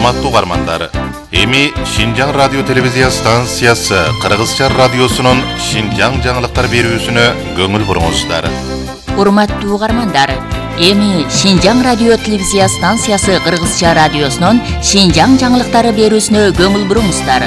Урматтуу угармандар, эми Шинжаң радио телевизия станциясы Кыргызча радиосунун Шинжаң жаңылыктар берүүсүнө көңүл буруңуздар. Урматтуу угармандар, эми Шинжаң радио телевизия станциясы Кыргызча радиосунун Шинжаң жаңылыктары берүүсүнө көңүл буруңуздар.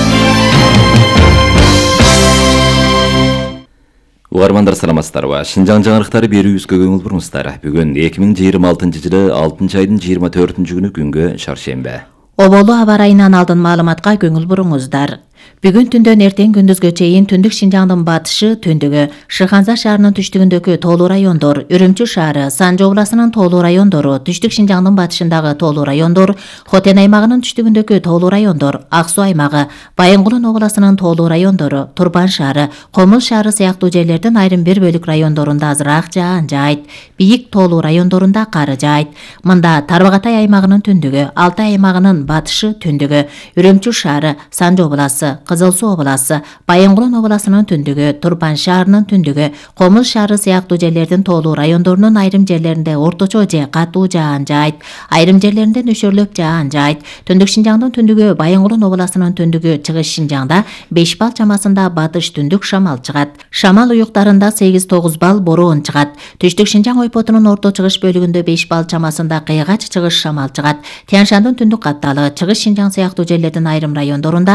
Угармандар саламатсыздарбы? Шинжаң жаңылыктары берүүбүзгө көңүл буруңуздар. Бүгүн 2026-жылы 6-айдын 24-күнү күнгө шаршембе. Оболу аба ырайынан алдын маалыматка көңүл буруңуздар. Бүгүн түндөн эртең күндүзгө чейин түндүк Шинжаңдын батышы, түндүгү, Шыханза шаарынын түштүгүндөгү тоолуу райондор, Үрүмчү шаары, Санжы областынын тоолуу райондору, түштүк Шинжаңдын батышындагы тоолуу райондор, Хотен аймагынын түштүгүндөгү тоолуу райондор, Ак Суу аймагы, Байынгулун областынын тоолуу райондору, Турпан шаары, Комул шаары сыяктуу жерлердин айрым бир бөлүк райондорунда азыраак жаан жаайт, бийик тоолуу райондорунда кар жаайт. Мында Тарбагатай аймагынын түндүгү, Алтай аймагынын батышы, түндүгү, Үрүмчү шаары, Санжы обласы, Кызыл Суу обласы, Байынгулун областынын түндүгү, Турпан шаарынын түндүгү, Комул шаары сыяктуу жерлердин тоолуу райондорунун айрым жерлеринде орточо же катуу жаан жаайт, айрым жерлеринде нөшөрлөп жаан жаайт. Түндүк Шинжаңдын түндүгү, Байынгулун областынын түндүгү, Чыгыш Шинжаңда 5 балл чамасында батыш түндүк шамал чыгат. Шамал уюктарында 8-9 балл бороон чыгат. Түштүк Шинжаң ойпотунун орто чыгыш бөлүгүндө 5 балл чамасында кыйгач чыгыш шамал чыгат. Тянь-Шандын түндүк катталы, Чыгыш Шинжаң сыяктуу жерлердин айрым райондорунда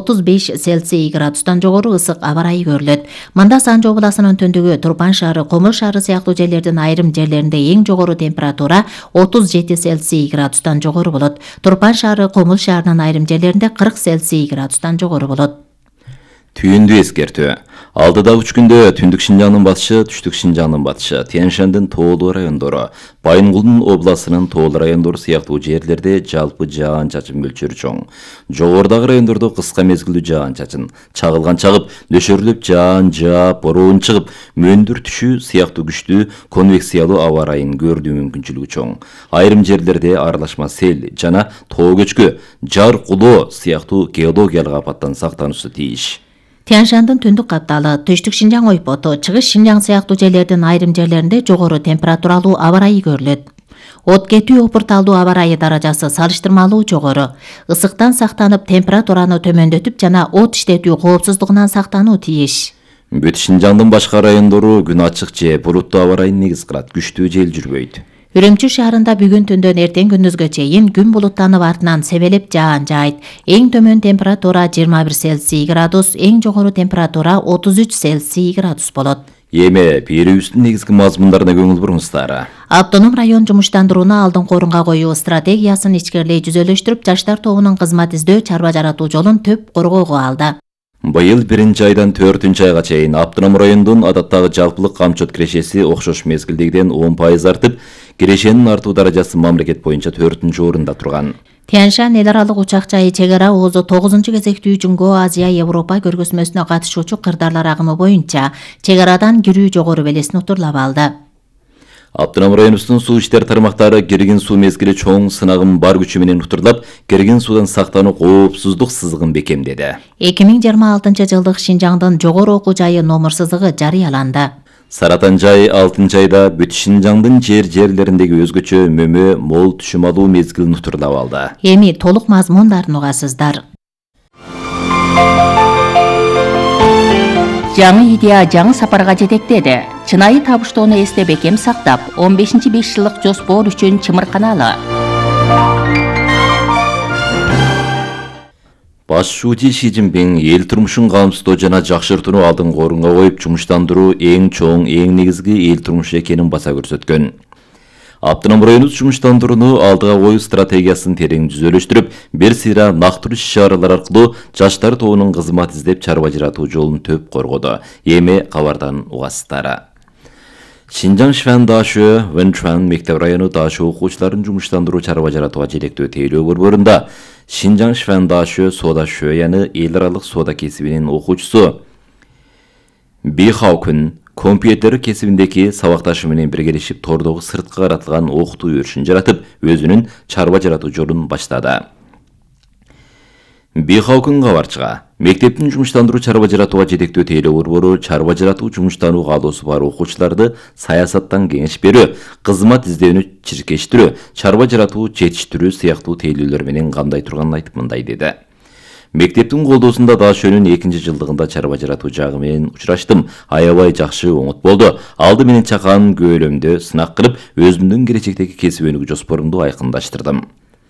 35 Цельсий градустан жогору ысык аба ырайы көрүлөт. Мында Санжы областынын түндүгү, Турпан шаары, Комул шаары сыяктуу жерлердин айрым жерлеринде эң жогору температура 37 Цельсий градустан жогору болот. Турпан шаары, Комул шаарынын айрым жерлеринде 40 Цельсий градустан жогору болот. Түйүндү эскертүү. Алдыда 3 күндө түндүк Шинжаңдын батышы, түштүк Шинжаңдын батышы, Тянь-Шандын тоолуу райондору, Байынгулдун областынын тоолуу райондору сыяктуу жерлерде жалпы жаан-чачын мөлчөрү чоң. Жогорудагы райондордо кыска мезгилдүү жаан-чачын, чагылган чагып, нөшөрлүп жаан жаап, бороон чыгып, мөндүр түшүү сыяктуу күчтүү конвекциялуу аба ырайын көрүү мүмкүнчүлүгү чоң. Айрым жерлерде аралашма сел жана тоо көчкү, жар кулоо сыяктуу геологиялык апаттан сактануусу тийиш. Тянь-Шандын түндүк катталы, түштүк Шинжаң ойпоту, Чыгыш Шинжаң сыяктуу жерлердин айрым жерлеринде жогору температуралуу аба ырайы көрүлөт. От кетүү опурталдуу аба ырайы даражасы салыштырмалуу жогору. Ысыктан сактанып, температураны төмөндөтүп жана от иштетүү коопсуздугунан сактануу тийиш. Бүт Шинжаңдын башка райондору күн ачык же булуттуу аба ырайын негиз кылат, күчтүү жел жүрбөйт. Үрүмчү шаарында бүгүн түндөн эртең күндүзгө чейин күн булуттанып артынан себелеп жаан жаайт. Эң төмөн температура 21 Цельсий градус, эң жогору температура 33 Цельсий градус болот. Эми берүүбүздүн негизги мазмундарына көңүл буруңуздар. Автоном район жумуштандырууну алдыңкы орунга коюу стратегиясын ичкерлей жүзөлөштүрүп, жаштар тобунун кызмат издөө, чарба жаратуу жолун төп коргоого алды. Быйыл 1-айдан 4-айга чейин автоном райондун адаттагы жалпылык камчот кирешеси окшош мезгилдегиден 10% артып, кирешенин артуу даражасы мамлекет боюнча 4-орунда турган. Тянь-Шань эл аралык учак жайы чек ара оозу 9-кезектүү Жуңго Азия Европа көргөзмөсүнө катышуучу кырдаарлар агымы боюнча чек арадан кирүү жогору белесин утурлап алды. Автоном районубуздун суу иштер тармактары кирген суу мезгили чоң сынагын бар күчү менен утурлап, кирген суудан сактануу коопсуздук сызыгын бекемдеди. 2026 жылдык Шинжаңдын жогору окуу жайы номер сызыгы жарыяланды. Саратан жай 6-айда бүт Шинжаңдын жерлериндеги өзгөчө мөмө мол түшүм алуу мезгилин утурлап алды. Эми толук мазмундарын угасыздар. Жаңы идея жаңы сапарга жетектеди. Чынайы табыштоону эсте бекем сактап, 15-5 жылдык жоспор үчүн чымырканалы. Башчы Ши Цзиньпин эл турмушун камсыздоо жана жакшыртууну алдыңкы орунга коюп, жумуштандыруу эң чоң, эң негизги эл турмушу экенин баса көрсөткөн. Автоном районубуз жумуштандырууну алдыга коюу стратегиясын терең жүзөлөштүрүп, бир сыйра нактыруу иш-чаралар аркылуу жаштар тобунун кызмат издеп чарба жаратуу жолун төп коргоду. Эми кабардан угасыздар. Шинжаң Шван Дашө, Вэнчуан мектеп району Дашө окуучуларын жумуштандыруу чарба жаратууга желектөө тейлөө борборунда Шинжаң Шван Дашө Сода Шөяны эл аралык сода кесибинин окуучусу Би Хаукун компьютер кесибиндеги сабакташы менен биргелешип тордогу сырткы каратылган окутуу өрүшүн жаратып, өзүнүн чарба жаратуу жолун баштады. Бихаукун кабарчыга. Мектептин жумуштандыруу чарба жаратууга жетектөө тейлөө борбору чарба жаратуу жумуштануу каалоосу бар окуучуларды саясаттан кеңеш берүү, кызмат издөөнү чиркештирүү, чарба жаратуу жетиштирүү сыяктуу тейлөөлөр менен камдай турганын айтып мындай деди. Мектептин колдоосунда Даашөнүн 2-жылдыгында чарба жаратуу жагы менен учураштым. Аябай жакшы оңот болду. Алды менен чакан көөлөмдө сынак кылып, өзүмдүн келечектеги кесип өнүгүү жоспорумду айкындаштырдым.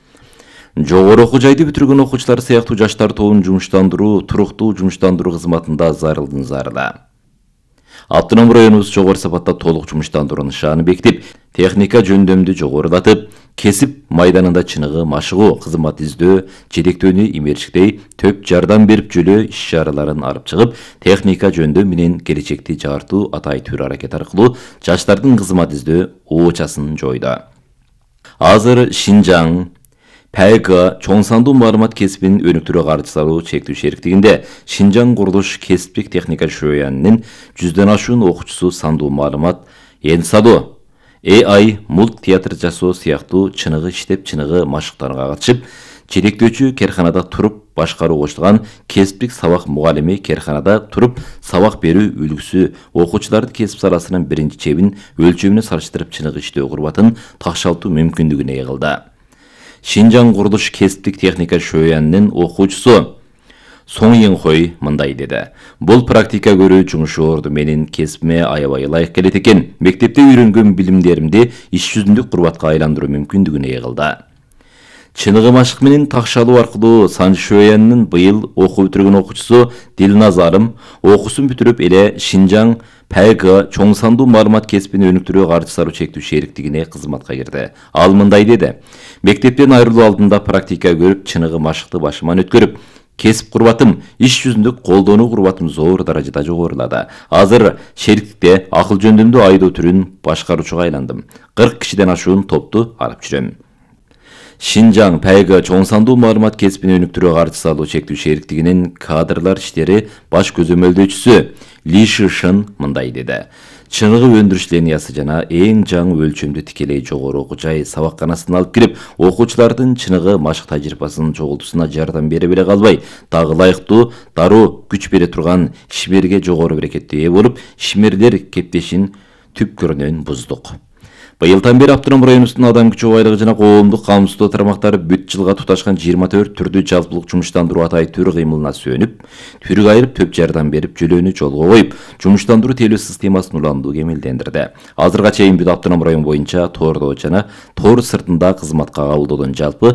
Жогору окуу жайды бүтүргөн окуучулар сыяктуу жаштар тобун жумуштандыруу, туруктуу жумуштандыруу кызматында зарылдын зарыла. Автоном районубуз жогору сапатта толук жумуштандыруу нышаны бекитип, техника жөндөмдү жогорулатып, кесип майданында чыныгы машыгуу, кызмат издөө, жетектөөнү имерчиктей, төп жардам берип жөлөө иш-чараларын алып чыгып, техника жөндөм менен келечекти жаартуу атай түр аракет аркылуу жаштардын кызмат издөө оочасын жойду. Азыр Шинжаң ПГ чоң сандуу маалымат кесибин өнүктүрүү каржыларуу чектүү шериктигинде Шинжаң курулуш кесиптик техника шөянынын 100дөн ашуун окуучусу сандуу маалымат, Энсаду, AI, мульт театр жасоо сыяктуу чыныгы иштеп чыныгы машыктарга катышып, жетектөөчү керканада туруп башкаруу коштулган кесиптик сабак мугалими керканада туруп сабак берүү үлгүсү окуучуларды кесип саласынын биринчи чебин өлчөмүнө салыштырып чыныгы иштөө курбатын такшалтуу мүмкүндүгүнө ээ кылды. Шинжаң курулуш кесиптик техника шөянынын окуучусу Соң Йенхой мындай деди. Бул практика көрүү жумуш орду менин кесибиме аябай ылайык келет экен. Мектепте үйрөнгөн билимдеримди иш жүзүндө курбатка айландыруу мүмкүндүгүнө ээ кылды. Чыныгы машык менен такшалуу аркылуу Сан Шөянынын быйыл окуу бүтүргөн окуучусу Дилназарым окуусун бүтүрүп эле Шинжаң ПГ чоң сандуу маалымат кесибин өнүктүрүү каржыларуу чектүү шериктигине кызматка кирди. Ал мындай деди. Мектептен айрылуу алдында практика көрүп, чыныгы машыкты башыман өткөрүп, кесип курбатым, иш жүзүндө колдонуу курбатым зор даражада жогорулады. Азыр шериктикте акыл жөндөмдүү айдоо түрүн башкаруучуга айландым. 40 кишиден ашуун топту алып жүрөм. Шинжаң ПГ чоң сандуу маалымат кесибин өнүктүрүү каржыларуу чектүү шериктигинин кадрлар иштери баш көзөмөлдөөчүсү Ли Шишин мындай деди. Чыныгы өндүрүш линиясы жана эң жаңы өлчөмдүү тикелей жогору окуу жай сабакканасына алып кирип, окуучулардын чыныгы машык тажрыйбасынын чогултуусуна жардам бере беле калбай, дагы ылайыктуу дароо күч бере турган ишмерге жогору берекетте ээ болуп, ишмерлер кептешин түпкүрүнөн буздук. Быйылдан бери Автоном районубуздун адам күчү байлыгы жана коомдук камсыздоо тармактары бүт жылга туташкан 24 түрдүү жалпылык жумуштандыруу атай түр кыймылына сөнүп, түргө айырып төп жардам берип, жөлөөнү жолго коюп, жумуштандыруу тейлөө системасын уламдуу кемелдендирди. Азырга чейин бүт Автоном район боюнча тордо жана тор сыртында кызматка кабылдоодон жалпы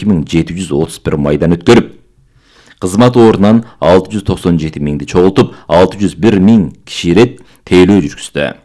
2731 майдан өткөрүп, кызмат ордунан 697 миңди чогултуп, 601 миң киши ирет тейлөө жүргүздү.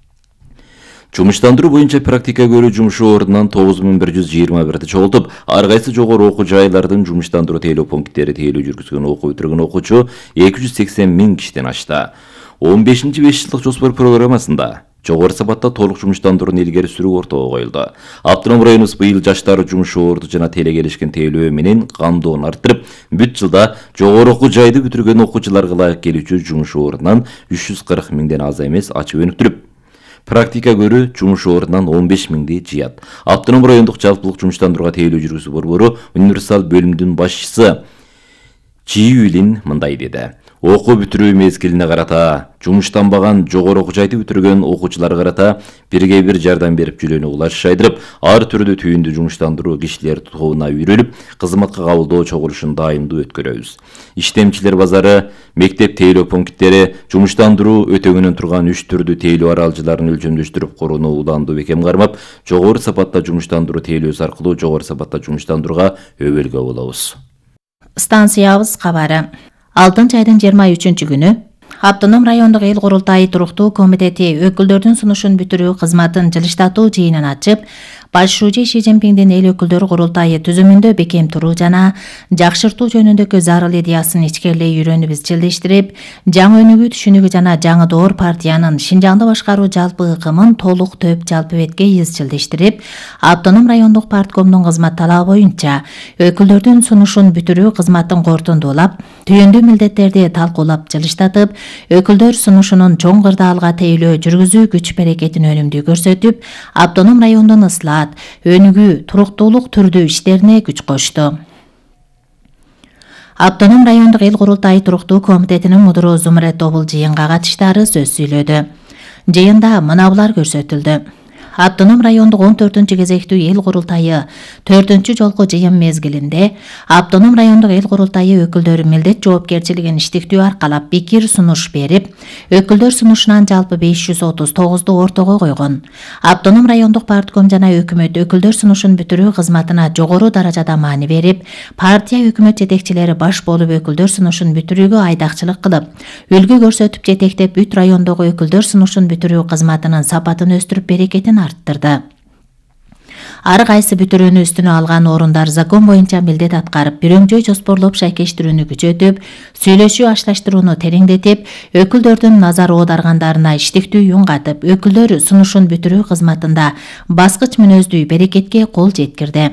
Жумуштандыруу боюнча практика көрүү жумушу ордунан 9121 чогултуп, ар кайсы жогору окуу жайлардын жумуштандыруу тейлөө пункттери тейлөө жүргүзгөн окуу бүтүргөн окуучу 280 миң кишиден ашты. 15-5 жылдык жоспор программасында жогору сапатта толук жумуштандырууну илгери сүрүү ортого коюлду. Автоном районубуз быйыл жаштар жумушу орду жана телекелишкен тейлөө менен камдоон арттырып, бүт жылда жогору окуу жайды бүтүргөн окуучуларга ылайык келүүчү жумушу ордунан 340 миңден аз эмес ачып өнүктүрүп, практика көрүү жумуш ордунан 15 миңди жыят. Автоном райондук жалпылык жумуштандырууга тейлөө жүргүзүү борбору универсал бөлүмүнүн башчысы Жиюлин мындай деди. Окуу бүтүрүү мезгилине карата, жумуштанбаган жогору окуу жайды бүтүргөн окуучуларга карата бирге бир жардам берип, жөлөөнү улаш шайдырып, ар түрдүү түйүндүү жумуштандыруу кишилер тобуна үйрөлүп, кызматка кабылдоо чогулушун дайымдуу өткөрөбүз. Иштемчилер базары, мектеп тейлөө пункттери, жумуштандыруу өтөгөнөн турган 3 түрдүү тейлөө аралжыларын өлчөмдөштүрүп корууну уламдуу бекем кармап, жогору сапатта жумуштандыруу тейлөөсү аркылуу жогору сапатта жумуштандырууга өбөлгө болобуз. Станциябыз кабары. 6 айдын 23 күнү Автоном райондук эл курултайы туруктуу комитети өкүлдөрдүн сунушун бүтүрүү кызматын жылыштатуу жыйынын ачып, Баш шүүжө Ши Цзиньпиндин эл өкүлдөрү курултайы түзүмүндө бекем туруу жана жакшыртуу жөнүндөгү зарыл идеясын ичкерлей үйрөнүп изчилдештирип, жаңы өнүгүү түшүнүгү жана жаңы доор партиянын Шинжаңды башкаруу жалпы ыкымын толук төп жалпы бетке изчилдештирип, Автоном райондук парткомдун кызмат талабы боюнча өкүлдөрдүн сунушун бүтүрүү кызматын корутундуулап, түйүндүү милдеттерди талкуулап жылыштатып, өкүлдөр сунушунун чоң кырдаалга тейлөө жүргүзүү күч берекетин өнүмдүү көрсөтүп, Автоном райондун өнүгүү, туруктуулук түрдүү иштерине күч кошту. Автоном райондук эл курултайы туруктуу комитетинин мудуру Зумрет Добул жыйынга катыштары сөз сүйлөдү. Жыйында мына булар көрсөтүлдү. Автоном райондук 14-чү кезектүү эл курултайы 4-чү жолку жыйын мезгилинде Автоном райондук эл курултайы өкүлдөрү милдет жоопкерчилигин иштиктүү аркалап пикир сунуш берип, өкүлдөр сунушунан жалпы 539 ортого койгон. Автоном райондук партком жана өкмөт өкүлдөр сунушун бүтүрүү кызматына жогору даражада маани берип, партия өкмөт жетекчилери баш болуп өкүлдөр сунушун бүтүрүүгө айдакчылык кылып, үлгү көрсөтүп жетектеп бүт райондогу өкүлдөр сунушун бүтүрүү кызматынын сапатын өстүрүп берекетин арттырды. Ар кайсы бүтүрүүнү үстүнө алган орундар закон боюнча милдет аткарып, бирөңчөй жоспорлоп шайкештирүүнү күчөтүп, сүйлөшүү ашташтырууну тереңдетип, өкүлдөрдүн назар оодаргандарына иштиктүү үн катып, өкүлдөр сунушун бүтүрүү кызматында баскыч мүнөздүү берекетке кол жеткирди.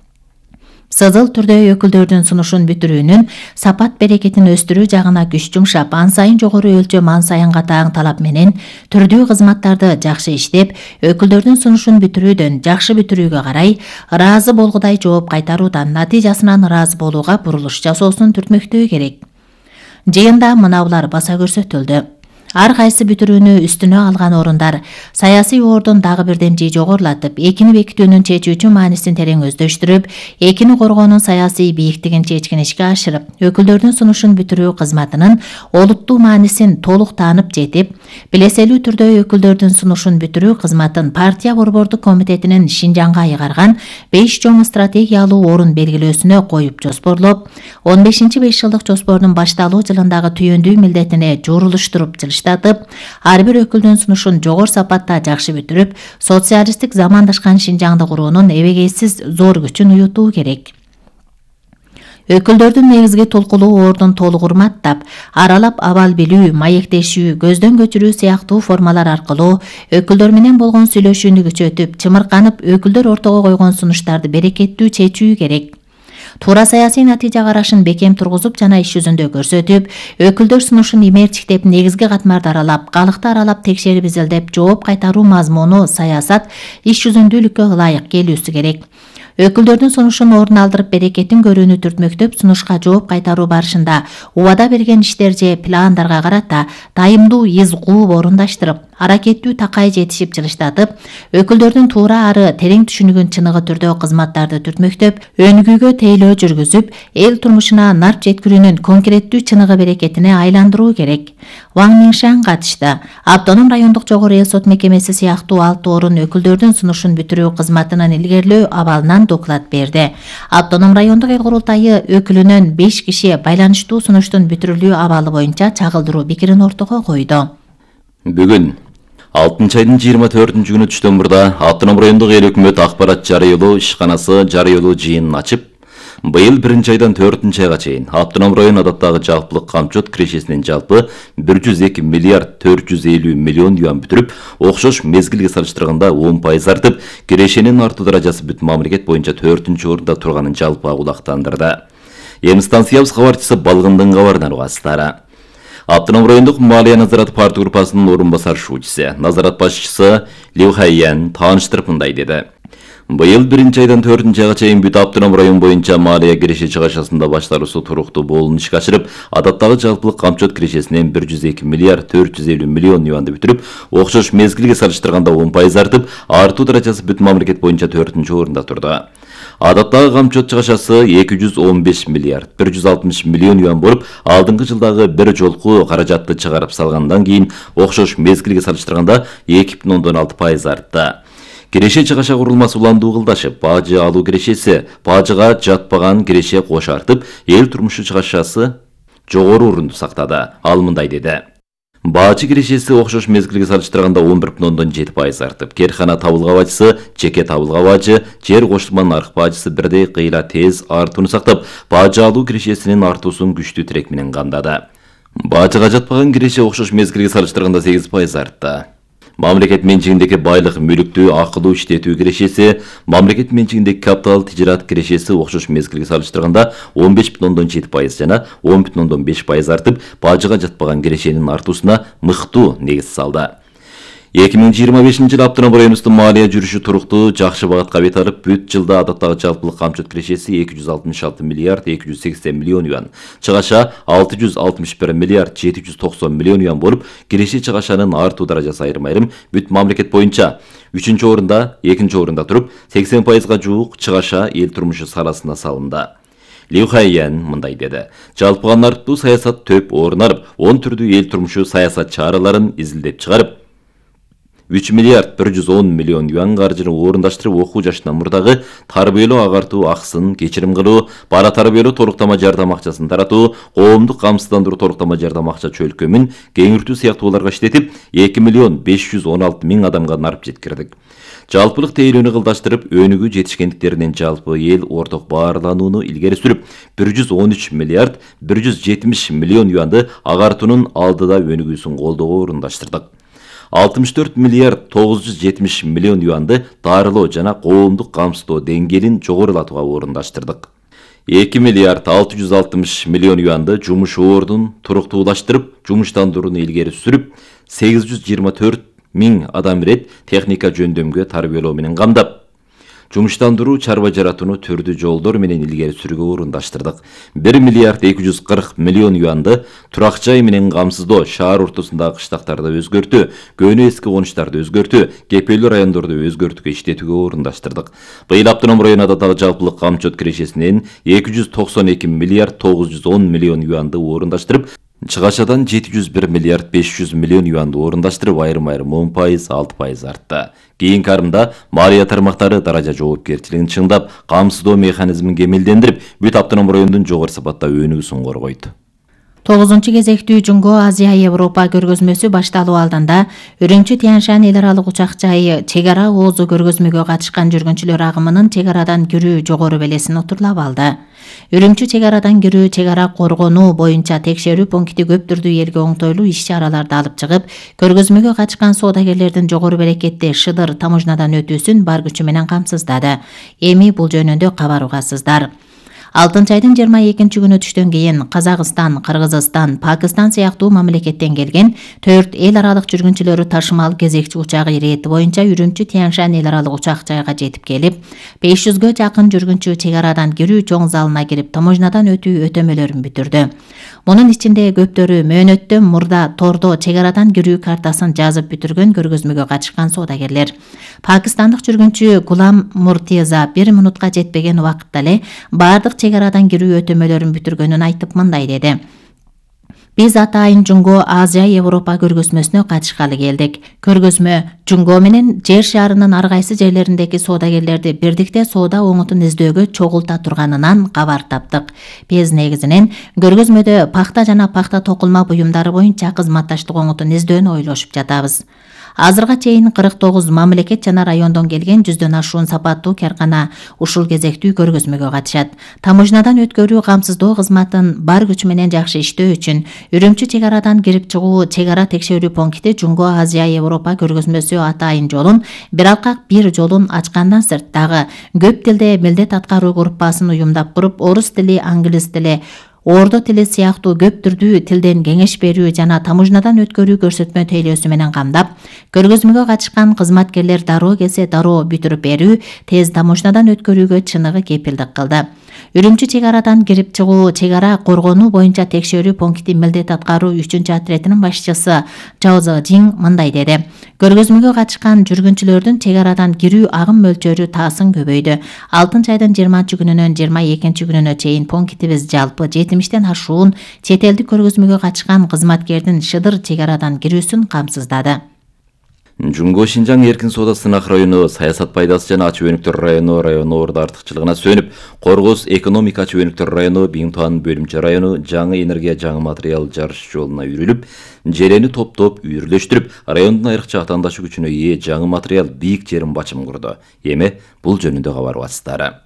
Сызыл түрдө өкүлдөрдүн сунушун бүтүрүүнүн сапат берекетин өстүрүү жагына күч жумшап, ан сайын жогору өлчөм, ан сайын катаң талап менен түрдүү кызматтарды жакшы иштеп, өкүлдөрдүн сунушун бүтүрүүдөн жакшы бүтүрүүгө карай ыраазы болгудай жооп кайтаруудан натыйжасынан ыраазы болууга бурулуш жасоосун түртмөктөө керек. Жыйында мына булар баса көрсөтүлдү. Ар кайсы бүтүрүүнү үстүнө алган орундар саясий ордун дагы бир демжи жогорулатып, экини бекитүүнүн чечүүчү маанисин терең өздөштүрүп, экини коргоонун саясий бийиктигин чечкен ишке ашырып, өкүлдөрдүн сунушун бүтүрүү кызматынын олуттуу маанисин толук таанып жетип, билеселүү түрдө өкүлдөрдүн сунушун бүтүрүү кызматын партия борбордук комитетинин Шинжаңга айгарган 5 чоң стратегиялуу орун белгилөөсүнө коюп жоспорлоп, 15-5 жылдык жоспордун башталуу жылындагы түйөндүү милдетине жорулуштуруп ар бир өкүлдүн сунушун жогору сапатта жакшы бүтүрүп, социалисттик замандашкан Шинжаңды куруунун эбегейсиз зор күчүн уютуу керек. Өкүлдөрдүн негизги толкулуу ордун толук урматтап, аралап абал билүү, маектешүү, көздөн көчүрүү сыяктуу формалар аркылуу өкүлдөр менен болгон сүйлөшүүнү күчөтүп, чымырканып, өкүлдөр ортого койгон сунуштарды берекеттүү чечүү керек. Туура саясий натыйжа карашын бекем тургузуп жана иш жүзүндө көрсөтүп, өкүлдөр сунушун имертиктеп, негизги катмарды аралап, калыкты аралап текшерип изилдеп, жооп кайтаруу мазмуну, саясат иш жүзүндүүлүккө ылайык келүүсү керек. Өкүлдөрдүн сунушун ордун алдырып, берекетин көрүүнү түртмөктөп, сунушка жооп кайтаруу барышында убада берген иштер же пландарга карата дайымдуу из кууп орундаштырып, аракеттүү такай жетишип жылыштатып, өкүлдөрдүн туура ары терең түшүнүгүн чыныгы түрдө кызматтарды түртмөктөп, өнүгүүгө тейлөө жүргүзүп, эл турмушуна нарт жеткирүүнүн конкреттүү чыныгы берекетине айландыруу керек. Ван Миншан катышты. Автоном райондук жогору эл сот мекемеси сыяктуу 6 орун өкүлдөрдүн сунушун бүтүрүү кызматынын илгерлөө абалынан доклад берди. Автоном райондук эл курултайы өкүлүнөн 5 киши байланыштуу сунуштун бүтүрүлүү абалы боюнча чагылдыруу пикирин ортого койду. Бүгүн 6 айдын 24 күнү түштөн мурда Автоном райондук эл өкмөт акпарат жарыялоо ишканасы жарыялоо жыйынын ачып, быйыл 1 айдан 4 айга чейин Автоном район адаттагы жалпылык камчот кирешесинин жалпы 102 миллиард 450 миллион юан бүтүрүп, окшош мезгилге салыштырганда 10% артып, кирешенин артуу даражасы бүт мамлекет боюнча 4-орунда турганын жалпы агуулактандырды. Эми станциябыз кабарчысы Балгындын кабарынан угасыздар. Автоном райондук Малия назарат партия группасынын орун басарчысы, назарат башчысы Лю Хайян тааныштырып мындай деди. Быйыл 1 айдан 4 айга чейин бүт Автоном район боюнча Малия киреше чыгашасында баштаруусу туруктуу болуун ишке ашырып, адаттагы жалпылык камчот кирешесинен 102 миллиард 450 миллион юанды бүтүрүп, окшош мезгилге салыштырганда 10% артып, артуу даражасы бүт мамлекет боюнча 4-орунда турду. Адаттагы камчот чыгашасы 215 миллиард 160 миллион юан болуп, алдыңкы жылдагы бир жолку каражатты чыгарып салгандан кийин окшош мезгилге салыштырганда 2,6% артты. Киреше чыгаша курулмасы уландуу кылдашып, бажы алуу кирешеси, бажыга жатпаган киреше кош артып, эл турмушу чыгашасы жогору орунду сактады. Ал мындай деди. Бажы кирешеси окшош мезгилге салыштырганда 11,7% артып, керкана табылга бажысы, чеке табылга бажы, жер коштурманын аркы бажысы бирдей кыйла тез артууну сактап, бажы алуу кирешесинин артуусун күчтүү тирек менен камдады. Бажыга жатпаган киреше окшош мезгилге салыштырганда 8% артты. Мамлекет менчигиндеги байлык мүлүктүү акылуу иштетүү кирешеси, мамлекет менчигиндеги капитал тижарат кирешеси окшош мезгилге салыштырганда 15,7% жана 10,5% артып, бажыга жатпаган кирешенин артуусуна мыктуу негиз салды. 2025 Abdunamur Ayınıstın maliye жүрүшү туруктуу, жакшы багытка бет алып, бүт жылда адаттагы жалпылык камчылык кирешеси 266 миллиард 280 миллион юан, чыгаша 661 миллиард 790 миллион юан болуп, киреше чыгашанын артуу даражасы айрым-айрым бүт мамлекет боюнча 3-чү орунда, 2-чи орунда туруп, 80%га жуук чыгаша эл турмушу саласына салынды. Liu Haiyan мындай деди. Жалпыга нарықтуу саясат төп орун алып, 10 түрдүү эл турмушу саясат чараларын изилдеп чыгарып, 3 миллиард 110 миллион юан каржыны орундаштырып окуу жашынан мурдагы тарбиялоо агартуу акысын кечирим кылуу, бала тарбиялоо толуктама жардам акчасын таратуу, коомдук камсыздандыруу толуктама жардам акча чөлкөмүн кеңиртүү сыяктууларга иштетип, 2 миллион 516 миң адамга нарып жеткирдик. Жалпылык тейлөөнү кылдаштырып, өнүгүү жетишкендиктеринен жалпы эл орток баарланууну илгери сүрүп, 113 миллиард 170 миллион юанды агартуунун алдыда өнүгүүсүн колдоого орундаштырдык. 64 миллиард 970 миллион юанды дарылоо жана коомдук камсыздоо деңгээлин жогорулатууга орундаштырдык. 2 миллиард 660 миллион юанды жумуш ордун туруктуулаштырып, жумуштандырууну илгери сүрүп, 824 миң адам рет техника жөндөмгө тарбиялоо менен камдап, жумуштандыруу чарба жаратууну түрдүү жолдор менен илгери сүрүүгө орундаштырдык. 1 миллиард 240 миллион юанды турак жай менен камсыздоо, шаар ортосундагы кыштактарды өзгөртүү, көөнү эски конуштарды өзгөртүү, кепелүү райондорду өзгөртүүгө иштетүүгө орундаштырдык. Быйыл Абдунамыр районунда дагы жалпылык камчылык кирешесинен 292 миллиард 910 миллион юанды орундаштырып, чыгашадан 701 миллиард 500 миллион юанды орундаштырып, айрым-айрым 10%, 6% артты. Кийинки арымда малия тармактары даража жоопкерчилигин чыңдап, камсыздоо механизмин кемелдендирип, бүт Абдунамыр районунун жогору сапатта өнүгүүсүн коргойт. 9-чу кезектүү Жунго Азия Европа көргөзмөсү башталуу алдында Үрүмчү Тянь-Шань эл аралык учак жайы чек ара оозу көргөзмөгө катышкан жүргүнчүлөр агымынын чек арадан кирүү жогору белесин отурлап алды. Үрүмчү чек арадан кирүү, чек ара коргонуу боюнча текшерүү пункти көп түрдүү элге оңтойлуу иш-чараларды алып чыгып, көргөзмөгө катышкан соодагерлердин жогору берекетти шыдыр тамужнадан өтүүсүн бар күчү менен камсыздады. Эми бул жөнүндө кабар угасыздар. Алтынчы айдын 22 күнү түштөн кийин Казакстан, Кыргызстан, Пакистан сыяктуу мамлекеттен келген 4 эл аралык жүргүнчүлөрү ташымал кезекчи учак ирети боюнча Үрүмчү Тянь-Шань эл аралык учак жайга жетип келип, 500гө жакын жүргүнчү чек арадан кирүү чоң залына кирип, тамужнадан өтүү өтөмөлөрүн бүтүрдү. Мунун ичинде көптөрү мөөнөттөн мурда тордо чек арадан кирүү картасын жазып бүтүргөн көргөзмөгө катышкан соодагерлер. Пакистандык жүргүнчү Гулам Муртеза 1 минутка жетпеген убакытта эле бардык чек арадан кирүү өтөмөлөрүн бүтүргөнүн айтып мындай деди. Биз атайын Жунго Азия Европа көргөзмөсүнө катышкалы келдик. Көргөзмө Жунго менен жер шарынын ар кайсы жерлериндеги соодагерлерди бирдикте соода оңутун издөөгө чогулта турганынан кабар таптык. Биз негизинен көргөзмөдө пахта жана пахта токулма буюмдары боюнча кызматташтык оңутун издөөнү ойлошуп жатабыз. Азырга чейин 49 мамлекет жана райондон келген 100дөн ашуун сапаттуу каркана ушул кезектүү көргөзмөгө катышат. Тамужнадан өткөрүү камсыздоо кызматын бар күч менен жакшы иштөө үчүн Үрүмчү чек арадан кирип чыгуу чек ара текшерүү пункти Жунго Азия Европа көргөзмөсү атайын жолун бир алкак бир жолун ачкандан сырттагы көп тилде милдет аткаруу группасын уюмдап куруп, орус тили, англис тили, ордо тили сыяктуу көп түрдүү тилден кеңеш берүү жана тамужнадан өткөрүү көрсөтмө тейлөөсү менен камдап, көргөзмөгө катышкан кызматкерлер дароо келсе дароо бүтүрүп берүү, тез тамужнадан өткөрүүгө чыныгы кепилдик кылды. Үрүмчү чек арадан кирип чыгуу чек ара коргонуу боюнча текшерүү пункти милдет аткаруу 3-чү отрядынын башчысы Чао Жин мындай деди. Көргөзмөгө катышкан жүргүнчүлөрдүн чек арадан кирүү агым мөлчөрү таасын көбөйдү. 6 айдын 20 күнүнөн 22 күнүнө чейин пунктибиз жалпы 70ден ашуун чет элдик көргөзмөгө катышкан кызматкердин шыдыр чек арадан кирүүсүн камсыздады. Жунго Шинжаң эркин соода сынак району, саясат пайдасы жана ачуу өнүктөр району, орду артыкчылыгына сөнүп, Коргоз экономика ачуу өнүктөр району, Биңтуан бөлүмчө району жаңы энергия, жаңы материал жарыш жолуна үйрүлүп, жерени топтоп үйрүлөштүрүп, райондун айрыкча атаандашы күчүнө ээ жаңы материал бийик жерин бачым курду. Эми бул жөнүндө кабар угасыздар.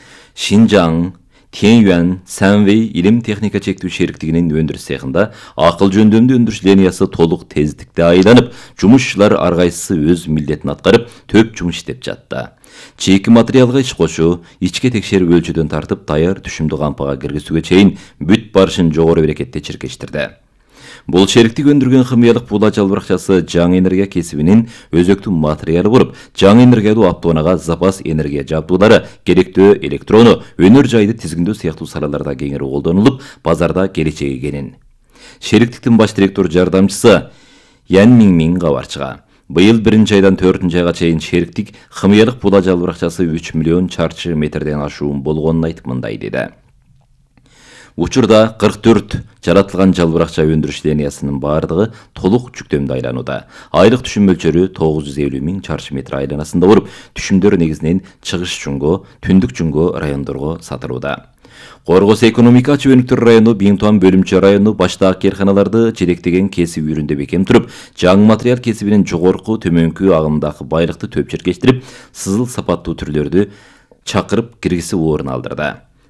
Шинжаң Тянь-Юань Санвей илим техника чектүү шериктигинин өндүрүш цехинда акыл жөндөмдүү өндүрүш линиясы толук тездикте айланып, жумушчулар ар кайсысы өз милдетин аткарып, төп жумуш иштеп жатты. Чийки материалга ич кошуу, ичке текшерип өлчөдөн тартып, даяр түшүмдүү кампага киргизүүгө чейин бүт барышын жогору берекетте чиркештирди. Бул шериктик өндүргөн химиялык буула жалбыракчасы жаңы энергия кесибинин өзөктүү материалы болуп, жаңы энергиялуу автоунаага запас энергия жабдуулары, керектүү электрону, өнөр жайды тизгиндөө сыяктуу салаларда кеңири колдонулуп, базарда келечеги экенин шериктиктин баш директор жардамчысы Ян Миңмиң кабарчыга. Быйыл 1-айдан 4-айга чейин шериктик химиялык буула жалбыракчасы 3 миллион чарчы метрден ашуун болгонун айтып мындай деди. Учурда 44 жаратылган жалбыракча өндүрүш линиясынын бардыгы толук жүктөмдө айланууда. Айлык түшүм мөлчөрү 950 миң чарчы метр айланасында болуп, түшүмдөр негизинен чыгыш жунго, түндүк жунго райондорго сатылууда. Коргоз экономика ачык өнүктөр району, Биңтуан бөлүмчө району баштагы керканаларды жетектеген кесип үйрүндө бекем туруп, жаңы материал кесибинин жогорку төмөнкү агымдагы байлыкты төп черкештирип, сызыл сапаттуу түрлөрдү чакырып киргизип орун алдырды.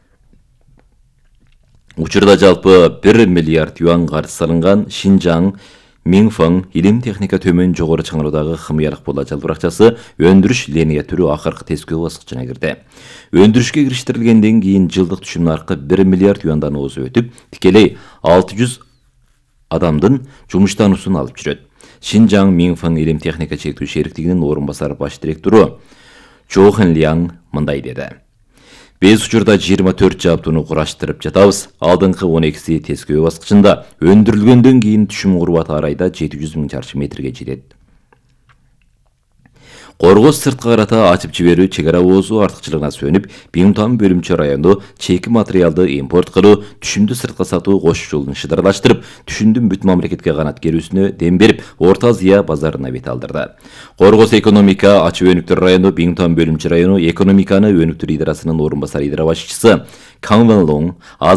Учурда жалпы 1 миллиард юан каржы салынган Шинжаң Минфeng илим техника төмөн жогору чыңыруудагы химиялык буула жалбыракчасы өндүрүш линия түрү акыркы тескөө баскычына кирди. Өндүрүшкө кириштирилгенден кийин жылдык түшүм наркы 1 миллиард юандан өзү өтүп, тикелей 600 адамдын жумуштануусун алып жүрөт. Шинжаң Минфeng илим техника чектүү шериктигинин орун басары баш директору Чо Хэн Ляң мындай деди. Биз учурда 24 жабдууну кураштырып жатабыз. Алдыңкы 12си тескөө баскычында, өндүрүлгөндөн кийин түшүм курбаты арайда 700 миң чарчы метрге жетет. Коргоз сырткы карата ачып жиберүү чек ара оозу артыкчылыгына сүйөнүп, Биңтуан бөлүмчө району чейки материалды импорт кылуу, түшүмдү сыртка сатуу кош жолун шыдарлаштырып, түшүмдүн бүт мамлекетке канат керүүсүнө дем берип, Орто Азия базарына бет алдырды. Коргоз экономика ачык өнүктөр району, Биңтуан бөлүмчө району экономиканы өнүктүрүү идарасынын орун басары идара башчысы Кан Вен Лонг